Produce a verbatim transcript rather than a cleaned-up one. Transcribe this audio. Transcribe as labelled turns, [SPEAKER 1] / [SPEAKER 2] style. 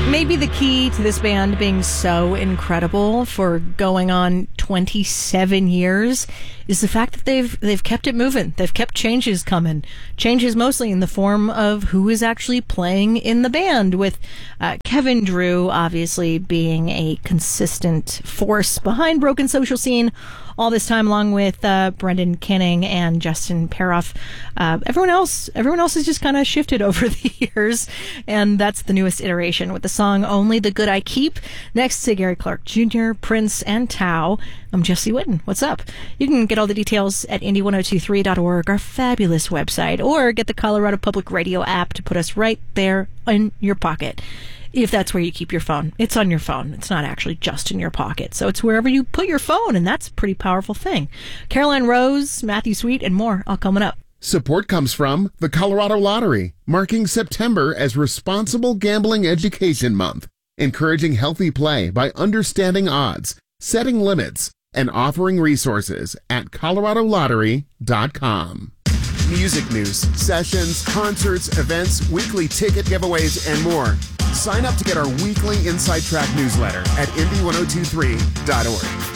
[SPEAKER 1] Maybe the key to this band being so incredible for going on twenty-seven years is the fact that they've they've kept it moving. They've kept changes coming. Changes mostly in the form of who is actually playing in the band, with uh, Kevin Drew obviously being a consistent force behind Broken Social Scene all this time, along with uh, Brendan Canning and Justin Paroff. Uh, everyone else, everyone else has just kind of shifted over the years, and that's the newest iteration with the song "Only the Good I Keep." Next to Gary Clark Junior, Prince, and Tao. I'm Jesse Whitten. What's up? You can get all the details at indie ten twenty-three dot org, our fabulous website, or get the Colorado Public Radio app to put us right there in your pocket. If that's where you keep your phone. It's on your phone. It's not actually just in your pocket. So it's wherever you put your phone, and that's a pretty powerful thing. Caroline Rose, Matthew Sweet, and more all coming up.
[SPEAKER 2] Support comes from the Colorado Lottery, marking September as Responsible Gambling Education Month, encouraging healthy play by understanding odds, setting limits, and offering resources at colorado lottery dot com. Music news, sessions, concerts, events, weekly ticket giveaways, and more. Sign up to get our weekly Inside Track newsletter at indie ten twenty-three dot org.